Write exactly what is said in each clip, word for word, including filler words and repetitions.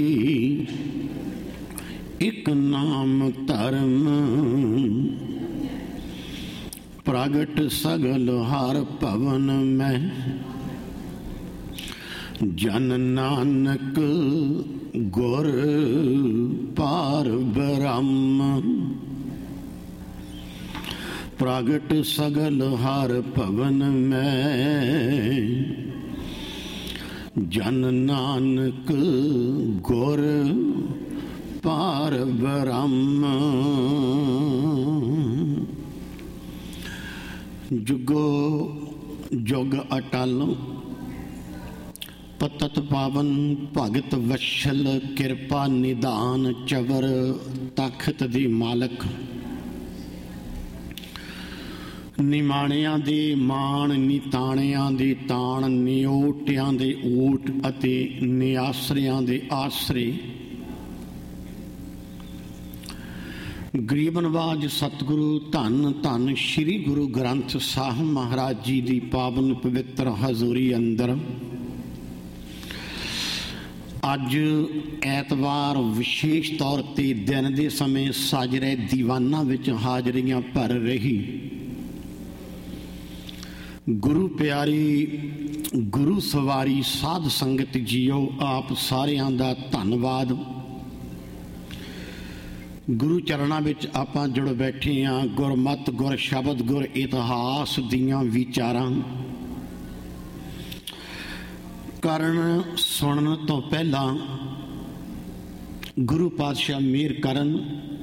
एक नाम धर्म प्रगट सगल हर भवन में। जन नानक गुर पार ब्रह्म प्रगट सगल हर भवन में। जन नानक गुर पार ब्रह्म। जुगो जुग अटल पतत पावन भगत वत्सल किरपा निदान चवर तखत दी मालक। निमाणियां दे माण निताणियां दे ताण निओटियां दे ऊट अते निआसरियां दे आसरे। गरीब नवाज सतगुरु धन धन श्री गुरु ग्रंथ साहिब महाराज जी की पावन पवित्र हजूरी अंदर अज ऐतवार विशेष तौर पर दिन के समय साजरे दीवाना विच हाजरियां भर रही गुरु प्यारी गुरु सवारी साध संगत जीओ आप सारियां दा धन्नवाद। गुरु चरणा विच आपां जुड़ बैठे हाँ। गुरमत गुर शब्द गुर इतिहास दियां विचारां करन सुनन तो पहला गुरु पातशाह मेहर करन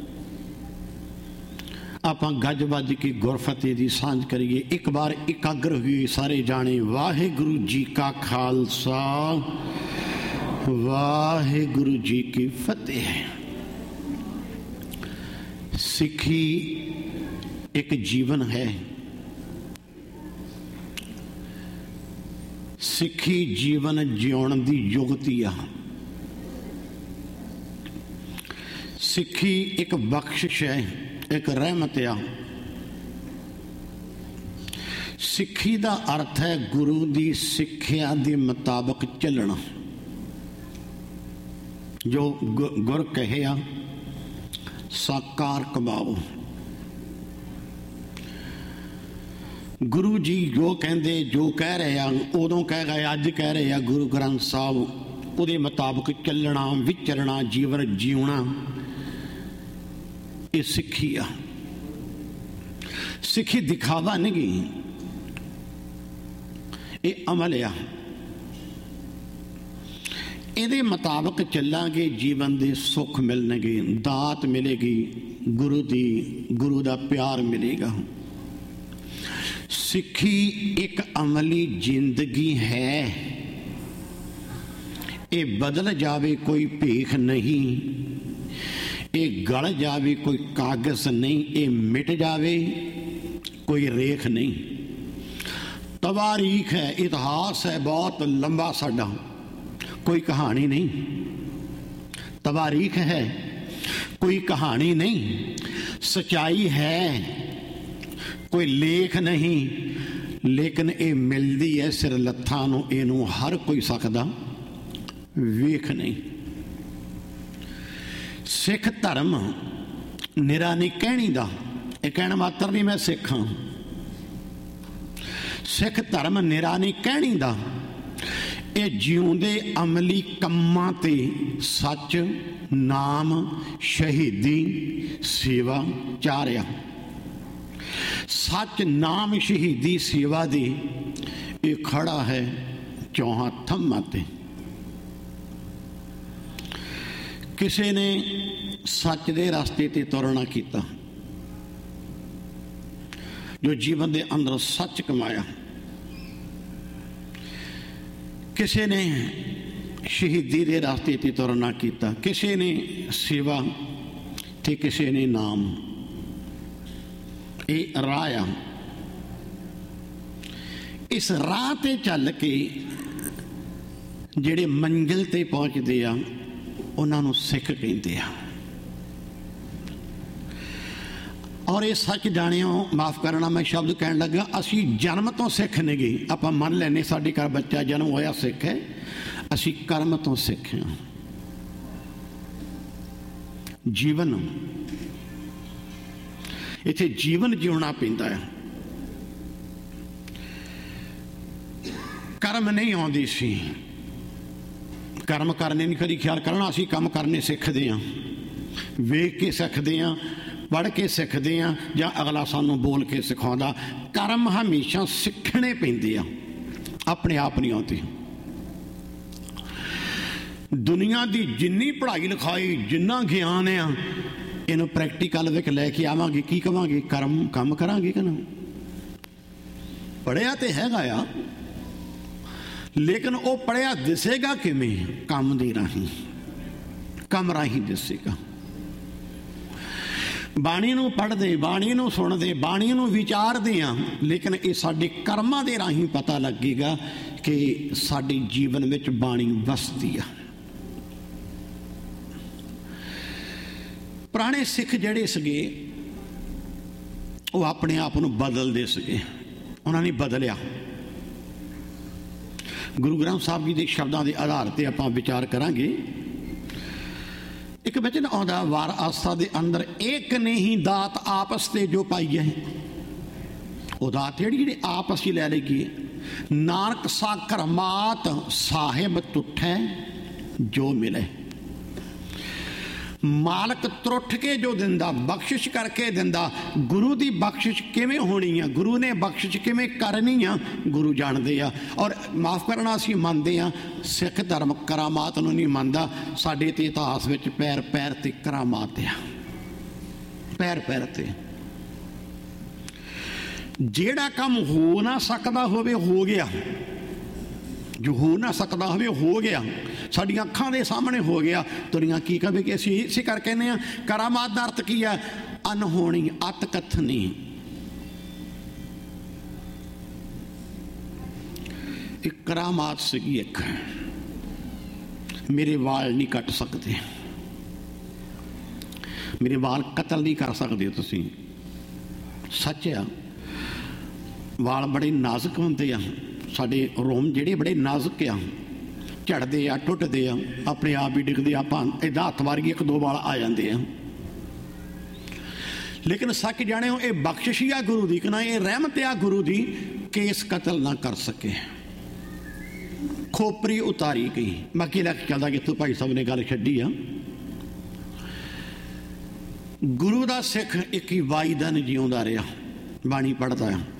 आपां गज वज के गुरफतेह दी सांझ करिए। एक बार एकाग्र हुए सारे जाने। वाहिगुरु जी का खालसा वाहिगुरु जी की फतेह। सिखी एक जीवन है। सिखी जीवन जिउण दी युगती आ। सिखी एक बख्शिश है, एक रहमत आ। सिखी दा अर्थ है गुरु दी सिक्ख्या दे मुताबक चलना। जो गुर कहे आ साकार कमाओ। गुरु जी जो कहते जो कह रहे हैं उदों कह गए अज कह रहे हैं गुरु ग्रंथ साहब उहदे मुताबक चलना विचरना जीवन जीवना ये सिक्खी आ। सिक्खी दिखावा नहीं ये अमल आ। ਇਹਦੇ ਮੁਤਾਬਕ ਚੱਲਾਂਗੇ ਜੀਵਨ ਦੇ ਸੁੱਖ ਮਿਲਣਗੇ ਦਾਤ ਮਿਲੇਗੀ ਗੁਰੂ ਦੀ ਗੁਰੂ ਦਾ ਪਿਆਰ ਮਿਲੇਗਾ। ਸਿੱਖੀ ਇੱਕ ਅਮਲੀ ਜ਼ਿੰਦਗੀ ਹੈ। ਇਹ ਬਦਲ ਜਾਵੇ ਕੋਈ ਭੇਖ ਨਹੀਂ। ਇਹ ਗਲ ਜਾਵੇ ਕੋਈ ਕਾਗਜ਼ ਨਹੀਂ। ਇਹ ਮਿਟ ਜਾਵੇ ਕੋਈ ਰੇਖ ਨਹੀਂ। ਤਵਾਰੀਖ ਹੈ ਇਤਿਹਾਸ ਹੈ ਬਹੁਤ ਲੰਬਾ ਸਾਡਾ कोई कहानी नहीं। तवारीख है कोई कहानी नहीं। सच्चाई है कोई लेख नहीं। लेकिन ये मिलती है सिर लत्थां नूं इहनूं हर कोई सकदा वेख नहीं। सिख धर्म निरा नहीं कहणी दा ये कहण मात्र नहीं मैं सिख हाँ। सिख धर्म निरा नहीं कहणी दा ये जिउंदे अमली कम्मां ते सच नाम शहीदी सेवा चारिया। सच नाम शहीदी सेवा दे ये खड़ा है चौहां थम्मां ते। किसी ने सच दे रास्ते ते तुरना कीता जो जीवन दे अंदर सच कमाया। किसी ने शहीदी के रास्ते ते तुरना किया। किसी ने सेवा ते किसी ने नाम। ये राह आ। इस राह ते चल के जिहड़े मंजिल ते पहुँचते आ उन्हां नूं सिख कहंदे आ। और ये सच जानियो माफ़ करना मैं शब्द कह लगा असी जन्म तो सिख नहीं गए। आप मन लेने साढ़े घर बच्चा जन्म होया सिख है। असी कर्म तो सिख हाँ। ਜੀਵਨ, ਇੱਥੇ ਜੀਵਨ ਜਿਉਣਾ ਪੈਂਦਾ ਹੈ। ਕਰਮ ਨਹੀਂ ਆਉਂਦੀ ਸੀ, ਕਰਮ ਕਰਨੇ ਨਹੀਂ ਕਦੀ ਖਿਆਲ ਕਰਨਾ। ਅਸੀਂ ਕੰਮ ਕਰਨੇ ਸਿੱਖਦੇ ਹਾਂ, ਵੇਖ ਕੇ ਸਿੱਖਦੇ ਹਾਂ, ਪੜ੍ਹ ਕੇ ਸਿੱਖਦੇ ਹਾਂ, ਜਾਂ ਅਗਲਾ ਸਾਨੂੰ ਬੋਲ ਕੇ ਸਿਖਾਉਂਦਾ। ਕਰਮ ਹਮੇਸ਼ਾ ਸਿੱਖਣੇ ਪੈਂਦੇ ਆ, ਆਪਣੇ ਆਪ ਨਹੀਂ ਆਉਂਦੇ। ਦੁਨੀਆ ਦੀ ਜਿੰਨੀ ਪੜ੍ਹਾਈ ਲਿਖਾਈ, ਜਿੰਨਾ ਗਿਆਨ ਆ, ਇਹਨੂੰ ਪ੍ਰੈਕਟੀਕਲ ਵਿੱਚ ਲੈ ਕੇ ਆਵਾਂਗੇ, ਕੀ ਕਵਾਂਗੇ? ਕਰਮ ਕੰਮ ਕਰਾਂਗੇ ਕਿ ਨਾ? ਪੜ੍ਹਿਆ ਤੇ ਹੈਗਾ ਆ, ਲੇਕਿਨ ਉਹ ਪੜ੍ਹਿਆ ਦਿਸੇਗਾ ਕਿਵੇਂ? ਕੰਮ ਦੇ ਰਾਹੀਂ, ਕੰਮ ਰਾਹੀਂ ਦਿਸੇਗਾ। ਬਾਣੀ ਨੂੰ ਪੜ੍ਹਦੇ, ਬਾਣੀ ਨੂੰ ਸੁਣਦੇ, ਬਾਣੀ ਨੂੰ ਵਿਚਾਰਦੇ ਹਾਂ, ਲੇਕਿਨ ਇਹ ਸਾਡੇ ਕਰਮਾਂ ਦੇ ਰਾਹੀਂ ਪਤਾ ਲੱਗੇਗਾ ਕਿ ਸਾਡੇ ਜੀਵਨ ਵਿੱਚ ਬਾਣੀ ਵਸਦੀ ਆ। ਪੁਰਾਣੇ ਸਿੱਖ ਜਿਹੜੇ ਸੀਗੇ ਉਹ ਆਪਣੇ ਆਪ ਨੂੰ ਬਦਲਦੇ ਸੀਗੇ, ਉਹਨਾਂ ਨੇ ਬਦਲਿਆ। ਗੁਰੂ ਗ੍ਰੰਥ ਸਾਹਿਬ ਜੀ ਦੇ ਸ਼ਬਦਾਂ ਦੇ ਆਧਾਰ ਤੇ ਆਪਾਂ ਵਿਚਾਰ ਕਰਾਂਗੇ। ਇੱਕ ਵਚਨ ਆਉਂਦਾ ਵਾਰ ਆਸਥਾ ਦੇ ਅੰਦਰ, ਏਕ ਨੇ ਹੀ ਦਾਤ ਆਪਸ ਤੇ ਜੋ ਪਾਈ ਹੈ। ਉਹ ਦਾਤ ਜਿਹੜੀ ਜਿਹੜੇ ਆਪਸ ਹੀ ਲੈ ਲਈਏ। ਨਾਨਕ ਸਾਖਰ ਮਾਤ ਸਾਹਿਬ ਤੁਠੈ ਜੋ ਮਿਲੇ। ਮਾਲਕ ਤਰੁੱਠ ਕੇ ਜੋ ਦਿੰਦਾ, ਬਖਸ਼ਿਸ਼ ਕਰਕੇ ਦਿੰਦਾ। ਗੁਰੂ ਦੀ ਬਖਸ਼ਿਸ਼ ਕਿਵੇਂ ਹੋਣੀ ਆ, ਗੁਰੂ ਨੇ ਬਖਸ਼ਿਸ਼ ਕਿਵੇਂ ਕਰਨੀ ਆ, ਗੁਰੂ ਜਾਣਦੇ ਆ। ਔਰ ਮਾਫ ਕਰਨਾ, ਅਸੀਂ ਮੰਨਦੇ ਆ ਸਿੱਖ ਧਰਮ ਕਰਾਮਾਤ ਨੂੰ ਨਹੀਂ ਮੰਨਦਾ। ਸਾਡੇ ਤੇ ਇਤਿਹਾਸ ਵਿੱਚ ਪੈਰ ਪੈਰ ਤੇ ਕਰਾਮਾਤ ਆ, ਪੈਰ ਪੈਰ ਤੇ। ਜਿਹੜਾ ਕੰਮ ਹੋ ਨਾ ਸਕਦਾ ਹੋਵੇ ਹੋ ਗਿਆ, ਜੋ ਹੋ ਨਾ ਸਕਦਾ ਹੋਵੇ ਹੋ ਗਿਆ, ਸਾਡੀਆਂ ਅੱਖਾਂ ਦੇ ਸਾਹਮਣੇ ਹੋ ਗਿਆ। ਦੁਨੀਆ ਕੀ ਕਹੇ ਕਿ ਅਸੀਂ ਇਸੇ ਕਰ ਕਹਿੰਦੇ ਹਾਂ। ਕਰਾਮਾਤ ਦਾ ਅਰਥ ਕੀ ਹੈ? ਅਨਹੋਣੀ, ਅਤ ਕਥਨੀ। ਇੱਕ ਕਰਾਮਾਤ ਸੀਗੀ, ਇੱਕ ਮੇਰੇ ਵਾਲ ਨਹੀਂ ਕੱਟ ਸਕਦੇ, ਮੇਰੇ ਵਾਲ ਕਤਲ ਨਹੀਂ ਕਰ ਸਕਦੇ ਤੁਸੀਂ। ਸੱਚ ਆ, ਵਾਲ ਬੜੇ ਨਾਜ਼ੁਕ ਹੁੰਦੇ ਆ, ਸਾਡੇ ਰੋਮ ਜਿਹੜੇ ਬੜੇ ਨਾਜ਼ੁਕ ਆ, ਝੜਦੇ ਆ, ਟੁੱਟਦੇ ਆ, ਆਪਣੇ ਆਪ ਹੀ ਡਿੱਗਦੇ। ਆਪਾਂ ਏਦਾਂ ਹੱਥ ਮਾਰੀਏ ਇੱਕ ਦੋ ਵਾਲ ਆ ਜਾਂਦੇ ਆ। ਲੇਕਿਨ ਸੱਚ ਜਾਣੇ ਹੋ, ਇਹ ਬਖਸ਼ਿਸ਼ ਆ ਗੁਰੂ ਦੀ, ਕਿ ਨਾ ਇਹ ਰਹਿਮਤ ਆ ਗੁਰੂ ਦੀ ਕਿ ਇਸ ਕਤਲ ਨਾ ਕਰ ਸਕੇ। ਖੋਪਰੀ ਉਤਾਰੀ ਗਈ। ਬਾਕੀ ਲੈ ਕੇ ਚੱਲਦਾ ਕਿ ਤੂੰ ਭਾਈ ਸਾਹਿਬ ਨੇ ਗੱਲ ਛੱਡੀ ਆ। ਗੁਰੂ ਦਾ ਸਿੱਖ ਇੱਕ ਹੀ ਵਾਈ ਦਿਨ ਜਿਉਂਦਾ ਰਿਹਾ, ਬਾਣੀ ਪੜ੍ਹਦਾ ਆ।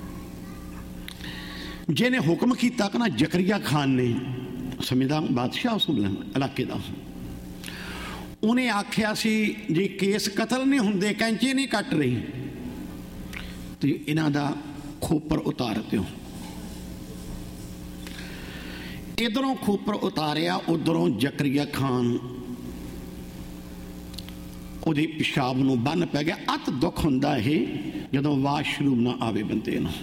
ਜਿਹਨੇ ਹੁਕਮ ਕੀਤਾ ਕਿ ਨਾ ਜ਼ਕਰੀਆ ਖਾਨ ਨੇ, ਸਮਝਦਾ ਬਾਦਸ਼ਾਹ ਉਸ ਇਲਾਕੇ ਦਾ, ਉਹਨੇ ਆਖਿਆ ਸੀ ਜੇ ਕੇਸ ਕਤਲ ਨਹੀਂ ਹੁੰਦੇ, ਕੈਂਚੀ ਨਹੀਂ ਕੱਟ ਰਹੀ, ਤੇ ਇਹਨਾਂ ਦਾ ਖੋਪਰ ਉਤਾਰ ਦਿਓ। ਇਧਰੋਂ ਖੋਪਰ ਉਤਾਰਿਆ, ਉਧਰੋਂ ਜ਼ਕਰੀਆ ਖਾਨ ਉਹਦੇ ਪਿਸ਼ਾਬ ਨੂੰ ਬੰਨ ਪੈ ਗਿਆ। ਅਤ ਦੁੱਖ ਹੁੰਦਾ ਇਹ ਜਦੋਂ ਵਾਸ਼ਰੂਮ ਨਾ ਆਵੇ ਬੰਦੇ ਨੂੰ।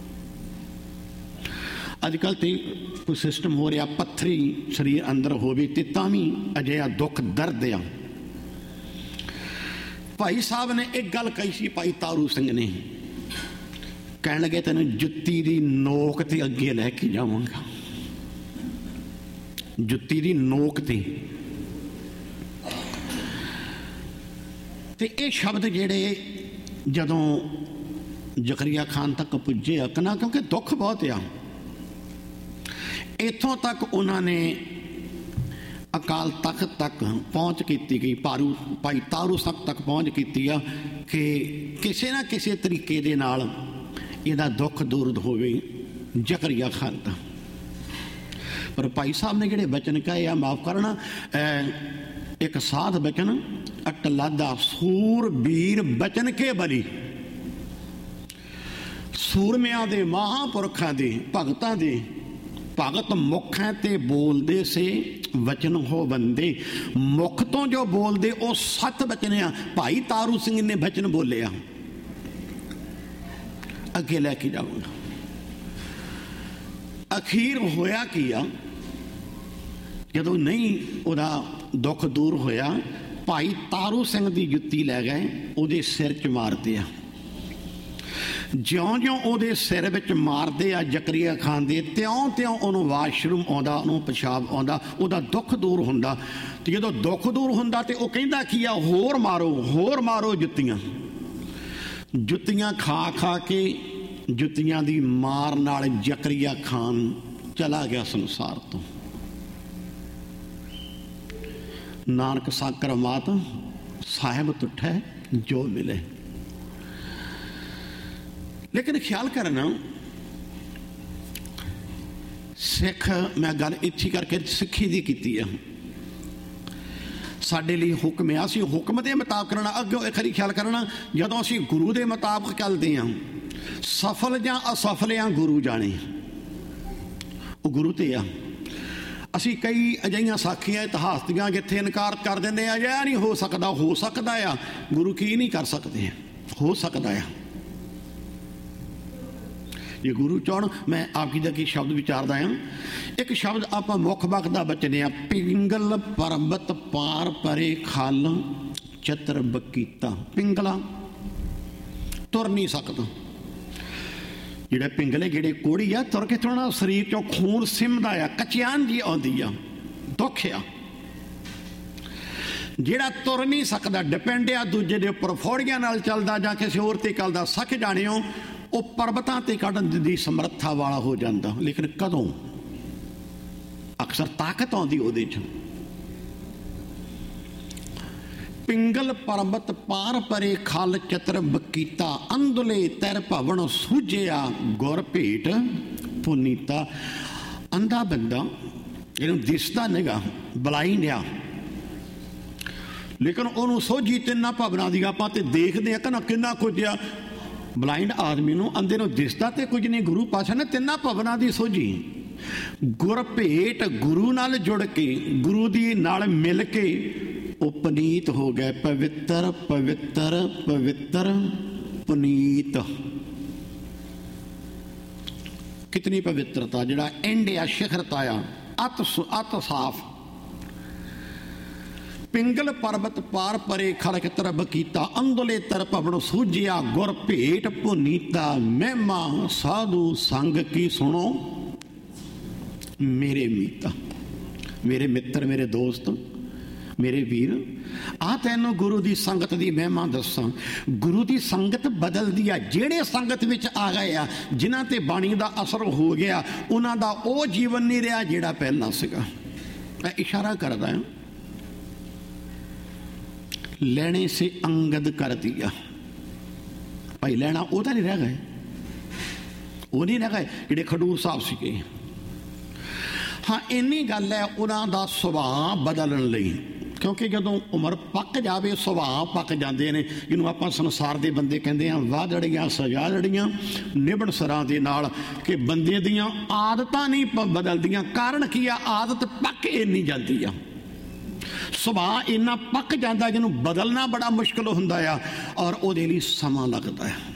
ਅੱਜ ਕੱਲ੍ਹ ਤੇ ਕੋਈ ਸਿਸਟਮ ਹੋ ਰਿਹਾ, ਪੱਥਰੀ ਸਰੀਰ ਅੰਦਰ ਹੋਵੇ ਤੇ ਤਾਂ ਵੀ ਅਜਿਹਾ ਦੁੱਖ ਦਰਦ ਆ। ਭਾਈ ਸਾਹਿਬ ਨੇ ਇੱਕ ਗੱਲ ਕਹੀ ਸੀ, ਭਾਈ ਤਾਰੂ ਸਿੰਘ ਨੇ, ਕਹਿਣ ਲੱਗੇ ਤੈਨੂੰ ਜੁੱਤੀ ਦੀ ਨੋਕ ਤੇ ਅੱਗੇ ਲੈ ਕੇ ਜਾਵਾਂਗਾ, ਜੁੱਤੀ ਦੀ ਨੋਕ ਤੇ। ਤੇ ਇਹ ਸ਼ਬਦ ਜਿਹੜੇ ਜਦੋਂ ਜ਼ਕਰੀਆ ਖਾਨ ਤੱਕ ਪੁੱਜੇ ਅਕਨਾ, ਕਿਉਂਕਿ ਦੁੱਖ ਬਹੁਤ ਆ, ਇੱਥੋਂ ਤੱਕ ਉਹਨਾਂ ਨੇ ਅਕਾਲ ਤਖਤ ਤੱਕ ਪਹੁੰਚ ਕੀਤੀ ਗਈ, ਪਾਰੂ ਭਾਈ ਤਾਰੂ ਸਾਹਿਬ ਤੱਕ ਪਹੁੰਚ ਕੀਤੀ ਆ ਕਿ ਕਿਸੇ ਨਾ ਕਿਸੇ ਤਰੀਕੇ ਦੇ ਨਾਲ ਇਹਦਾ ਦੁੱਖ ਦੂਰ ਹੋਵੇ ਜ਼ਕਰੀਆ ਖਾਨ ਦਾ। ਪਰ ਭਾਈ ਸਾਹਿਬ ਨੇ ਜਿਹੜੇ ਬਚਨ ਕਹੇ ਆ, ਮਾਫ ਕਰਨਾ, ਇੱਕ ਸਾਧ ਬਚਨ, ਅਟਲਾਦਾ ਸੂਰਬੀਰ ਬਚਨ ਕੇ ਬਲੀ। ਸੂਰਮਿਆਂ ਦੇ, ਮਹਾਂਪੁਰਖਾਂ ਦੇ, ਭਗਤਾਂ ਦੇ ਭਗਤ ਮੁੱਖਾਂ ਤੇ ਬੋਲਦੇ ਸੇ ਵਚਨ ਹੋ ਬੰਦੇ। ਮੁੱਖ ਤੋਂ ਜੋ ਬੋਲਦੇ ਉਹ ਸੱਤ ਬਚਨ ਆ। ਭਾਈ ਤਾਰੂ ਸਿੰਘ ਨੇ ਬਚਨ ਬੋਲਿਆ, ਅੱਗੇ ਲੈ ਕੇ ਜਾਊਂਗਾ। ਅਖੀਰ ਹੋਇਆ ਕੀ ਆ, ਜਦੋਂ ਨਹੀਂ ਉਹਦਾ ਦੁੱਖ ਦੂਰ ਹੋਇਆ, ਭਾਈ ਤਾਰੂ ਸਿੰਘ ਦੀ ਜੁੱਤੀ ਲੈ ਗਏ, ਉਹਦੇ ਸਿਰ 'ਚ ਮਾਰਦੇ ਆ। ਜਿਉਂ ਜਿਉਂ ਉਹਦੇ ਸਿਰ ਵਿੱਚ ਮਾਰਦੇ ਆ ਜ਼ਕਰੀਆ ਖਾਨ ਦੇ, ਤਿਉਂ ਤਿਉਂ ਉਹਨੂੰ ਵਾਸ਼ਰੂਮ ਆਉਂਦਾ, ਉਹਨੂੰ ਪਿਸ਼ਾਬ ਆਉਂਦਾ, ਉਹਦਾ ਦੁੱਖ ਦੂਰ ਹੁੰਦਾ। ਤੇ ਜਦੋਂ ਦੁੱਖ ਦੂਰ ਹੁੰਦਾ ਤੇ ਉਹ ਕਹਿੰਦਾ ਕੀ ਆ, ਹੋਰ ਮਾਰੋ ਹੋਰ ਮਾਰੋ ਜੁੱਤੀਆਂ। ਜੁੱਤੀਆਂ ਖਾ ਖਾ ਕੇ, ਜੁੱਤੀਆਂ ਦੀ ਮਾਰ ਨਾਲ ਜ਼ਕਰੀਆ ਖਾਨ ਚਲਾ ਗਿਆ ਸੰਸਾਰ ਤੋਂ। ਨਾਨਕ ਸਾਕਰ ਮਾਤ ਸਾਹਿਬ ਤੁਠੈ ਜੋ ਮਿਲੇ। ਲੇਕਿਨ ਖਿਆਲ ਕਰਨਾ, ਸਿੱਖ, ਮੈਂ ਗੱਲ ਇੱਥੇ ਕਰਕੇ ਸਿੱਖੀ ਦੀ ਕੀਤੀ ਆ, ਸਾਡੇ ਲਈ ਹੁਕਮ ਆ, ਅਸੀਂ ਹੁਕਮ ਦੇ ਮੁਤਾਬਕ ਕਰਨਾ। ਅੱਗੇ ਇੱਕ ਵਾਰੀ ਖਿਆਲ ਕਰਨਾ, ਜਦੋਂ ਅਸੀਂ ਗੁਰੂ ਦੇ ਮੁਤਾਬਕ ਚੱਲਦੇ ਹਾਂ, ਸਫਲ ਜਾਂ ਅਸਫਲ ਆ ਗੁਰੂ ਜਾਣੇ, ਉਹ ਗੁਰੂ ਤੇ ਆ। ਅਸੀਂ ਕਈ ਅਜਿਹੀਆਂ ਸਾਖੀਆਂ ਇਤਿਹਾਸ ਦੀਆਂ ਜਿੱਥੇ ਇਨਕਾਰ ਕਰ ਦਿੰਦੇ ਆ, ਇਹ ਨਹੀਂ ਹੋ ਸਕਦਾ। ਹੋ ਸਕਦਾ ਆ, ਗੁਰੂ ਕੀ ਨਹੀਂ ਕਰ ਸਕਦੇ, ਹੋ ਸਕਦਾ ਆ। ਜੇ ਗੁਰੂ ਚਾਹਣ, ਮੈਂ ਆਪ ਜੀ ਦਾ ਕੀ ਸ਼ਬਦ ਵਿਚਾਰਦਾ ਹਾਂ। ਇੱਕ ਸ਼ਬਦ ਆਪਾਂ ਮੁੱਖ ਵਕਤ ਦਾ ਬਚਨੇ ਆ, ਪਿੰਗਲ ਪਰਬਤ ਪਾਰ ਪਰੇ ਖਲ ਚਤਰ ਬਕੀਤਾ। ਪਿੰਗਲਾ ਤੁਰ ਨਹੀਂ ਸਕਦਾ, ਜਿਹੜਾ ਪਿੰਗਲੇ ਜਿਹੜੇ ਕੋੜੀ ਆ, ਤੁਰ ਕੇ ਥੋੜਾ ਸਰੀਰ ਚੋਂ ਖੂਨ ਸਿਮਦਾ ਆ, ਕਚਿਆਨ ਜੀ ਆਉਂਦੀ ਆ, ਦੁੱਖ ਆ। ਜਿਹੜਾ ਤੁਰ ਨਹੀਂ ਸਕਦਾ, ਡਿਪੈਂਡ ਆ ਦੂਜੇ ਦੇ ਉੱਪਰ, ਫੌੜੀਆਂ ਨਾਲ ਚੱਲਦਾ ਜਾਂ ਕਿਸੇ ਹੋਰ ਤੇ ਚੱਲਦਾ, ਸੱਚ ਜਾਣਿਓ ਉਹ ਪਰਬਤਾਂ ਤੇ ਕੱਢਣ ਦੀ ਸਮਰੱਥਾ ਵਾਲਾ ਹੋ ਜਾਂਦਾ। ਲੇਕਿਨ ਕਦੋਂ? ਅਕਸਰ ਤਾਕਤ ਆਉਂਦੀ ਉਹਦੇ 'ਚ। ਪਿੰਗਲ ਪਰਬਤ ਪਾਰ ਪਰੇ ਖਲ ਚਤਰ ਬਕੀਤਾ, ਅੰਧਲੇ ਤੈਰ ਭਵਨ ਸੂਝਿਆ ਗੁਰ ਭੇਟ ਪੁਨੀਤਾ। ਅੰਧਾ ਬੰਦਾ, ਇਹਨੂੰ ਦਿਸਦਾ ਨਿਗਾ, ਬਲਾਈਂਡ ਆ, ਲੇਕਿਨ ਉਹਨੂੰ ਸੋਝੀ ਤਿੰਨਾਂ ਭਵਨਾਂ ਦੀ। ਆਪਾਂ ਤੇ ਦੇਖਦੇ ਆ ਕਿ ਕਿੰਨਾ ਕੁਝ ਆ। ਬਲਾਈਂਡ ਆਦਮੀ ਨੂੰ, ਅੰਧੇ ਨੂੰ ਦਿਸਦਾ ਤੇ ਕੁਝ ਨਹੀਂ। ਗੁਰੂ ਪਾਤਸ਼ਾਹ ਨੇ ਤਿੰਨਾਂ ਭਵਨਾਂ ਦੀ ਸੋਝੀ। ਗੁਰ ਭੇਟ, ਗੁਰੂ ਨਾਲ ਜੁੜ ਕੇ, ਗੁਰੂ ਦੀ ਨਾਲ ਮਿਲ ਕੇ ਉਹ ਪੁਨੀਤ ਹੋ ਗਏ। ਪਵਿੱਤਰ ਪਵਿੱਤਰ ਪਵਿੱਤਰ ਪੁਨੀਤ। ਕਿਤਨੀ ਪਵਿੱਤਰਤਾ, ਜਿਹੜਾ ਐਂਡ ਆ, ਸ਼ਿਖਰਤਾ ਆ, ਅਤ ਅਤ ਸਾਫ। ਪਿੰਗਲ ਪਰਬਤ ਪਾਰ ਪਰੇ ਖਲਕ ਤਰਬ ਕੀਤਾ, ਅੰਦਲੇ ਤਰ ਭਵਨ ਸੂਝਿਆ ਗੁਰ ਭੇਟ ਪੁਨੀਤਾ। ਮਹਿਮਾ ਸਾਧੂ ਸੰਗ ਕੀ ਸੁਣੋ ਮੇਰੇ ਮੀਤਾ। ਮੇਰੇ ਮਿੱਤਰ, ਮੇਰੇ ਦੋਸਤ, ਮੇਰੇ ਵੀਰ, ਆ ਤੈਨੂੰ ਗੁਰੂ ਦੀ ਸੰਗਤ ਦੀ ਮਹਿਮਾ ਦੱਸਾਂ। ਗੁਰੂ ਦੀ ਸੰਗਤ ਬਦਲਦੀ ਆ। ਜਿਹੜੇ ਸੰਗਤ ਵਿੱਚ ਆ ਗਏ ਆ, ਜਿਨ੍ਹਾਂ ਤੇ ਬਾਣੀ ਦਾ ਅਸਰ ਹੋ ਗਿਆ, ਉਹਨਾਂ ਦਾ ਉਹ ਜੀਵਨ ਨਹੀਂ ਰਿਹਾ ਜਿਹੜਾ ਪਹਿਲਾਂ ਸੀਗਾ। ਮੈਂ ਇਸ਼ਾਰਾ ਕਰਦਾ ਹਾਂ, ਲੈਣੇ ਸੇ ਅੰਗਦ ਕਰ ਦਿਆ। ਭਾਈ ਲੈਣਾ ਉਹ ਤਾਂ ਨਹੀਂ ਰਹਿ ਗਏ, ਉਹ ਨਹੀਂ ਰਹਿ ਗਏ ਜਿਹੜੇ ਖਡੂਰ ਸਾਹਿਬ ਸੀਗੇ। ਹਾਂ, ਇੰਨੀ ਗੱਲ ਹੈ ਉਹਨਾਂ ਦਾ ਸੁਭਾਅ ਬਦਲਣ ਲਈ, ਕਿਉਂਕਿ ਜਦੋਂ ਉਮਰ ਪੱਕ ਜਾਵੇ ਸੁਭਾਅ ਪੱਕ ਜਾਂਦੇ ਨੇ। ਜਿਹਨੂੰ ਆਪਾਂ ਸੰਸਾਰ ਦੇ ਬੰਦੇ ਕਹਿੰਦੇ ਆ, ਵਾਦੜੀਆਂ ਸਜਾੜੜੀਆਂ ਨਿਭਣ ਸਰਾਂ ਦੇ ਨਾਲ, ਕਿ ਬੰਦੇ ਦੀਆਂ ਆਦਤਾਂ ਨਹੀਂ ਬਦਲਦੀਆਂ। ਕਾਰਨ ਕੀ ਆ? ਆਦਤ ਪੱਕ ਇੰਨੀ ਜਾਂਦੀ ਆ, ਸੁਭਾਅ ਇੰਨਾ ਪੱਕ ਜਾਂਦਾ, ਜਿਹਨੂੰ ਬਦਲਣਾ ਬੜਾ ਮੁਸ਼ਕਿਲ ਹੁੰਦਾ ਆ, ਔਰ ਉਹਦੇ ਲਈ ਸਮਾਂ ਲੱਗਦਾ ਹੈ।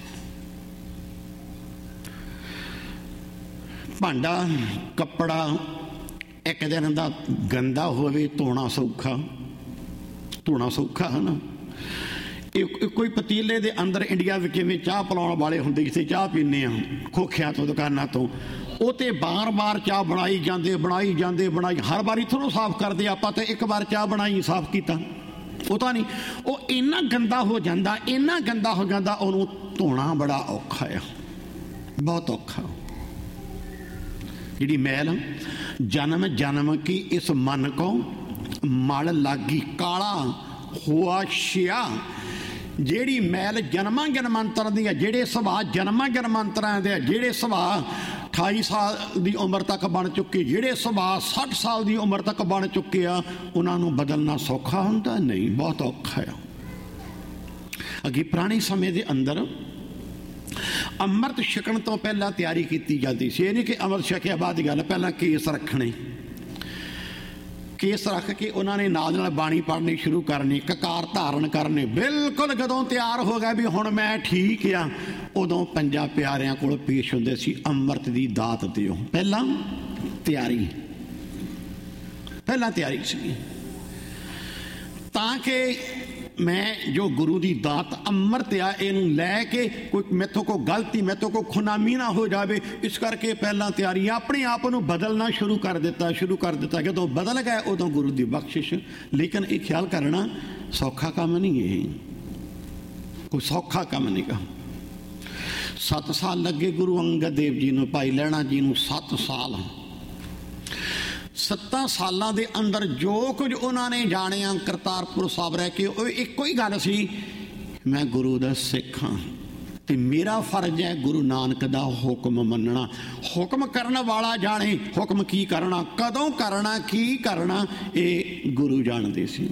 ਭਾਂਡਾ ਕੱਪੜਾ ਇੱਕ ਦਿਨ ਦਾ ਗੰਦਾ ਹੋਵੇ, ਧੋਣਾ ਸੌਖਾ, ਧੋਣਾ ਸੌਖਾ ਹੈ ਨਾ। ਇਹ ਕੋਈ ਪਤੀਲੇ ਦੇ ਅੰਦਰ ਇੰਡੀਆ ਵਿੱਚ ਜਿਵੇਂ ਚਾਹ ਪਿਲਾਉਣ ਵਾਲੇ ਹੁੰਦੇ, ਜਿੱਥੇ ਚਾਹ ਪੀਂਦੇ ਆ ਖੋਖਿਆਂ ਤੋਂ, ਦੁਕਾਨਾਂ ਤੋਂ, ਉਹ ਤੇ ਬਾਰ ਬਾਰ ਚਾਹ ਬਣਾਈ ਜਾਂਦੇ ਬਣਾਈ ਜਾਂਦੇ ਬਣਾਈ ਹਰ ਵਾਰੀ ਥੋੜ੍ਹਾ ਸਾਫ਼ ਕਰਦੇ। ਆਪਾਂ ਤੇ ਇੱਕ ਵਾਰ ਚਾਹ ਬਣਾਈ ਸਾਫ਼ ਕੀਤਾ, ਉਹ ਤਾਂ ਨਹੀਂ। ਉਹ ਇੰਨਾ ਗੰਦਾ ਹੋ ਜਾਂਦਾ, ਇੰਨਾ ਗੰਦਾ ਹੋ ਜਾਂਦਾ, ਉਹਨੂੰ ਧੋਣਾ ਬੜਾ ਔਖਾ ਆ, ਬਹੁਤ ਔਖਾ। ਜਿਹੜੀ ਮੈਲ ਜਨਮ ਜਨਮ ਕੀ ਇਸ ਮਨ ਕੋ ਮਲ ਲਾਗੀ ਕਾਲਾ ਹੋਆ ਸ਼ਿਆ। ਜਿਹੜੀ ਮੈਲ ਜਨਮਾਂ ਜਨਮਾਂਤਰਾਂ ਦੀ ਆ, ਜਿਹੜੇ ਸੁਭਾਅ ਜਨਮਾਂ ਜਨਮਾਂਤਰਾਂ ਦੇ ਆ, ਜਿਹੜੇ ਸੁਭਾਅ ਅਠਾਈ ਸਾਲ ਦੀ ਉਮਰ ਤੱਕ ਬਣ ਚੁੱਕੇ, ਜਿਹੜੇ ਸੁਭਾਅ ਸੱਠ ਸਾਲ ਦੀ ਉਮਰ ਤੱਕ ਬਣ ਚੁੱਕੇ ਆ, ਉਹਨਾਂ ਨੂੰ ਬਦਲਣਾ ਸੌਖਾ ਹੁੰਦਾ ਨਹੀਂ, ਬਹੁਤ ਔਖਾ ਆ। ਅੱਗੇ ਪੁਰਾਣੇ ਸਮੇਂ ਦੇ ਅੰਦਰ ਅੰਮ੍ਰਿਤ ਛਕਣ ਤੋਂ ਪਹਿਲਾਂ ਤਿਆਰੀ ਕੀਤੀ ਜਾਂਦੀ ਸੀ। ਇਹ ਨਹੀਂ ਕਿ ਅੰਮ੍ਰਿਤ ਛਕਿਆ ਬਾਅਦ ਦੀ ਗੱਲ। ਪਹਿਲਾਂ ਕੇਸ ਰੱਖਣੇ, ਕੇਸ ਰੱਖ ਕੇ ਉਹਨਾਂ ਨੇ ਨਾਲ ਨਾਲ ਬਾਣੀ ਪੜ੍ਹਨੀ ਸ਼ੁਰੂ ਕਰਨੀ, ਕਕਾਰ ਧਾਰਨ ਕਰਨੇ। ਬਿਲਕੁਲ ਜਦੋਂ ਤਿਆਰ ਹੋ ਗਿਆ ਵੀ ਹੁਣ ਮੈਂ ਠੀਕ ਆ, ਉਦੋਂ ਪੰਜਾਂ ਪਿਆਰਿਆਂ ਕੋਲ ਪੇਸ਼ ਹੁੰਦੇ ਸੀ, ਅੰਮ੍ਰਿਤ ਦੀ ਦਾਤ ਦਿਓ। ਪਹਿਲਾਂ ਤਿਆਰੀ, ਪਹਿਲਾਂ ਤਿਆਰੀ ਸੀ, ਤਾਂ ਕਿ मैं जो गुरु की दात अमृत आ इनू लैके कोई मैथों को गलती मैथों को खुनामी ना हो जाए, इस करके पहला तैयारी अपने आप को बदलना शुरू कर दिता शुरू कर दिता जो बदल गए उदों गुरु की बख्शिश। लेकिन ये ख्याल करना सौखा काम नहीं है, कोई सौखा काम नहीं गा। सत्त साल लगे गुरु अंगद देव जी ने, भाई लैणा जी ने सत्त साल। सत्तां सालों के अंदर जो कुछ उन्होंने जानिया करतारपुर साहब रह के एको ही गल सी, मैं गुरु दा सिख हाँ ते मेरा फर्ज है गुरु नानक दा हुक्म मनना। हुक्म करने वाला जाने हुक्म की करना, कदों करना, की करना, ये गुरु जानते सी।